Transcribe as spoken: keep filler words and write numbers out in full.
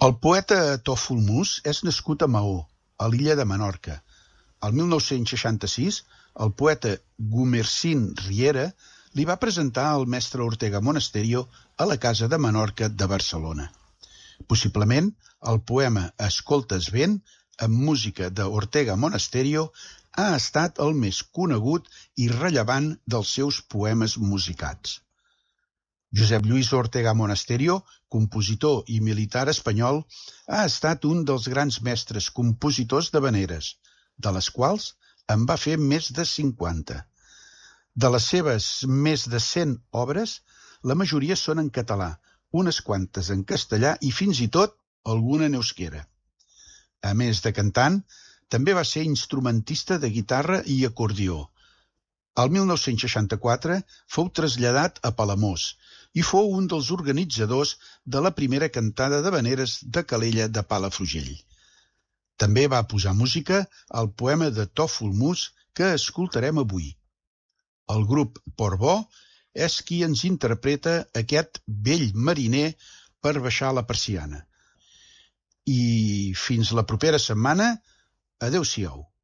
El poeta Tòful és nascut a Maó, a l'illa de Menorca. El mil nou-cents seixanta-sis, el poeta Gumersind Riera li va presentar al mestre Ortega Monasterio a la Casa de Menorca de Barcelona. Possiblement, el poema Escoltes vent, amb música d'Ortega Monasterio, ha estat el més conegut i rellevant dels seus poemes musicats. Josep Lluís Ortega Monasterio, compositor i militar espanyol, ha estat un dels grans mestres compositors d'havaneres, de les quals en va fer més de cinquanta. De les seves més de cent obres, la majoria són en català, unes quantes en castellà i fins i tot alguna en euskera. A més de cantant, també va ser instrumentista de guitarra i acordió. El mil nou-cents seixanta-quatre fou traslladat a Palamós i fou un dels organitzadors de la primera cantada d'havaneres de Calella de Palafrugell. També va posar música al poema de Tòful que escoltarem avui. El grup Portbó és qui ens interpreta aquest vell mariner per baixar la persiana. I fins la propera setmana, adeu-siau.